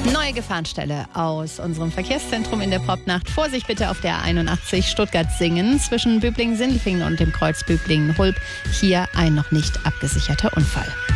Neue Gefahrenstelle aus unserem Verkehrszentrum in der Popnacht. Vorsicht bitte auf der 81 Stuttgart-Singen zwischen Büblingen-Sindelfingen und dem Kreuz Büblingen-Hulb. Hier ein noch nicht abgesicherter Unfall.